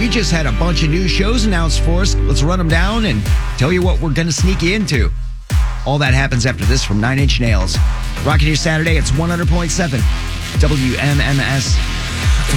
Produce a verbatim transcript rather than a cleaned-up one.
we just had a bunch of new shows announced for us. Let's run them down and tell you what we're going to sneak you into. All that happens after this from Nine Inch Nails. Rocking your Saturday, it's one hundred point seven W M M S.